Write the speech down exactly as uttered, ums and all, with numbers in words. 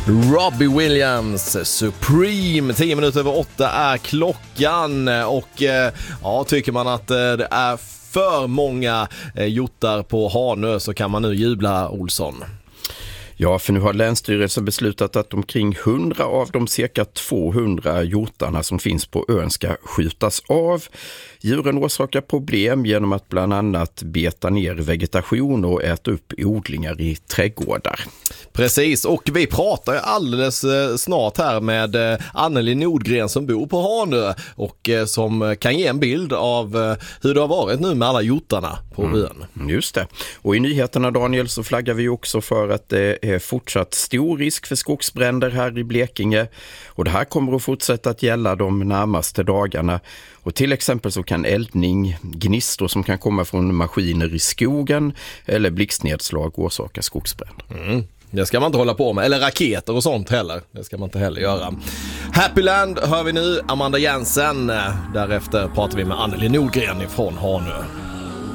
Robbie Williams, Supreme. Tio minuter över åtta är klockan. Och ja, tycker man att det är för många hjortar på Hanö så kan man nu jubla, Olsson. Ja, för nu har Länsstyrelsen beslutat att omkring hundra av de cirka tvåhundra hjortarna som finns på ön ska skjutas av. Djuren orsakar problem genom att bland annat beta ner vegetation och äta upp odlingar i trädgårdar. Precis, och vi pratar alldeles snart här med Anneli Nordgren som bor på Hanö och som kan ge en bild av hur det har varit nu med alla hjortarna på mm. ön. Just det. Och i nyheterna, Daniel, så flaggar vi också för att det är fortsatt stor risk för skogsbränder här i Blekinge. Och det här kommer att fortsätta att gälla de närmaste dagarna. Och till exempel så kan eldning, gnistor som kan komma från maskiner i skogen eller blixtnedslag orsaka skogsbränder. Mm. Det ska man inte hålla på med. Eller raketer och sånt heller. Det ska man inte heller göra. Happyland hör vi nu, Amanda Jensen. Därefter pratar vi med Anneli Nordgren från Hanö.